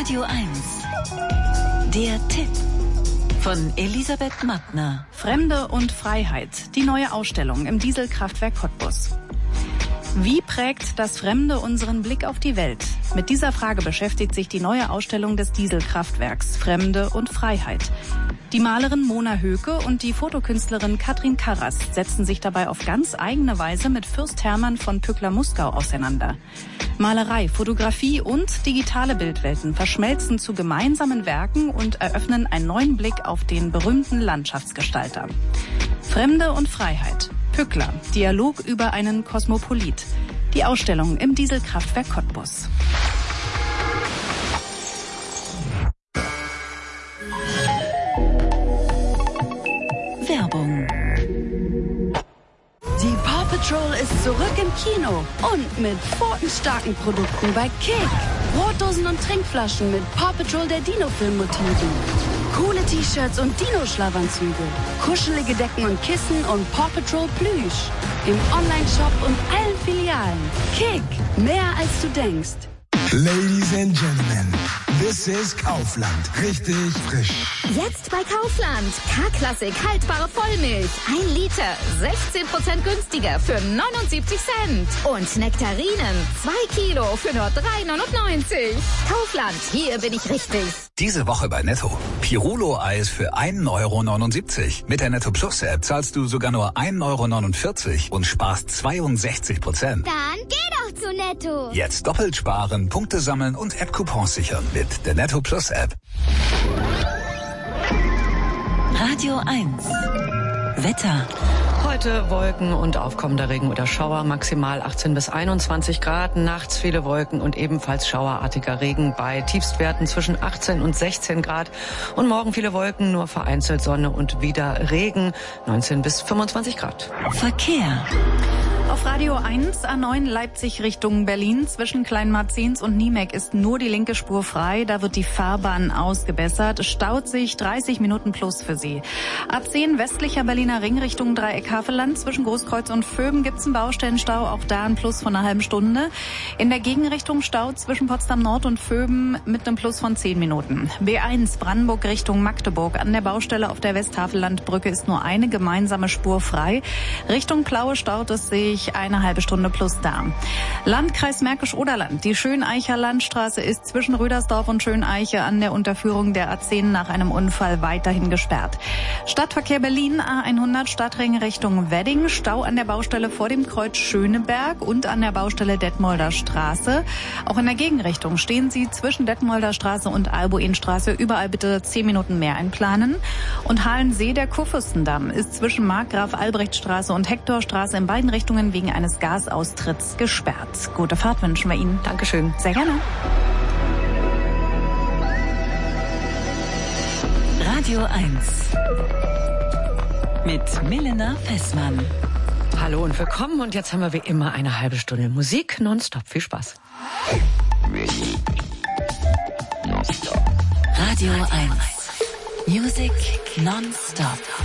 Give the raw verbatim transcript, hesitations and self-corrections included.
Radio eins. Der Tipp von Elisabeth Mattner. Fremde und Freiheit. Die neue Ausstellung im Dieselkraftwerk Cottbus. Wie prägt das Fremde unseren Blick auf die Welt? Mit dieser Frage beschäftigt sich die neue Ausstellung des Dieselkraftwerks Fremde und Freiheit. Die Malerin Mona Höke und die Fotokünstlerin Katrin Karras setzen sich dabei auf ganz eigene Weise mit Fürst Hermann von Pückler-Muskau auseinander. Malerei, Fotografie und digitale Bildwelten verschmelzen zu gemeinsamen Werken und eröffnen einen neuen Blick auf den berühmten Landschaftsgestalter. Fremde und Freiheit. Pückler, Dialog über einen Kosmopolit. Die Ausstellung im Dieselkraftwerk Cottbus. Werbung. Die Paw Patrol ist zurück im Kino und mit quotenstarken Produkten bei Kick. Brotdosen und Trinkflaschen mit Paw Patrol der Dino-Film-Motiven. Coole T-Shirts und Dino-Schlafanzüge. Kuschelige Decken und Kissen und Paw Patrol Plüsch. Im Online-Shop und allen Filialen. Kick, mehr als du denkst. Ladies and Gentlemen, this is Kaufland. Richtig frisch. Jetzt bei Kaufland. K-Klassik haltbare Vollmilch. Ein Liter. sechzehn Prozent günstiger für neunundsiebzig Cent. Und Nektarinen. Zwei Kilo für nur drei neunundneunzig. Kaufland. Hier bin ich richtig. Diese Woche bei Netto. Pirulo-Eis für ein Euro neunundsiebzig. Mit der Netto Plus App zahlst du sogar nur ein Euro neunundvierzig und sparst zweiundsechzig Prozent. Dann geh doch zu Netto. Jetzt doppelt sparen, Punkte sammeln und App-Coupons sichern mit der Netto Plus App. Radio eins. Wetter. Heute Wolken und aufkommender Regen oder Schauer, maximal achtzehn bis einundzwanzig Grad, nachts viele Wolken und ebenfalls schauerartiger Regen bei Tiefstwerten zwischen achtzehn und sechzehn Grad und morgen viele Wolken, nur vereinzelt Sonne und wieder Regen, neunzehn bis fünfundzwanzig Grad. Verkehr. Auf Radio eins, A neun Leipzig Richtung Berlin. Zwischen Kleinmarzens und Niemek ist nur die linke Spur frei. Da wird die Fahrbahn ausgebessert. Staut sich dreißig Minuten plus für Sie. A zehn westlicher Berliner Ring Richtung Dreieck Havelland. Zwischen Großkreuz und Vöben gibt's einen Baustellenstau. Auch da ein Plus von einer halben Stunde. In der Gegenrichtung Stau zwischen Potsdam Nord und Vöben mit einem Plus von zehn Minuten. B eins Brandenburg Richtung Magdeburg. An der Baustelle auf der Westhavellandbrücke ist nur eine gemeinsame Spur frei. Richtung Plaue staut es sich eine halbe Stunde plus da. Landkreis Märkisch-Oderland. Die Schöneicher Landstraße ist zwischen Rüdersdorf und Schöneiche an der Unterführung der A zehn nach einem Unfall weiterhin gesperrt. Stadtverkehr Berlin, A hundert Stadtring Richtung Wedding. Stau an der Baustelle vor dem Kreuz Schöneberg und an der Baustelle Detmolder Straße. Auch in der Gegenrichtung stehen Sie zwischen Detmolder Straße und Albuinstraße. Überall bitte zehn Minuten mehr einplanen. Und Halensee, der Kurfürstendamm, ist zwischen Markgraf-Albrecht-Straße und Hektorstraße in beiden Richtungen wegen eines Gasaustritts gesperrt. Gute Fahrt wünschen wir Ihnen. Dankeschön. Sehr gerne. Radio eins. Mit Milena Fessmann. Hallo und willkommen und jetzt haben wir wie immer eine halbe Stunde Musik nonstop. Viel Spaß. Radio eins. Music nonstop.